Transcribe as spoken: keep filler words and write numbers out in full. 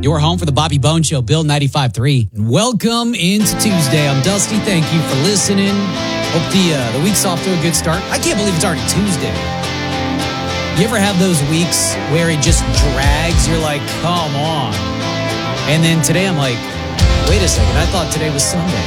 Your home for the Bobby Bone Show, Bill ninety-five point three. Welcome into Tuesday. I'm Dusty. Thank you for listening. Hope the uh, the week's off to a good start. I can't believe it's already Tuesday. You ever have those weeks where it just drags? You're like, come on. And then today I'm like, wait a second. I thought today was Sunday.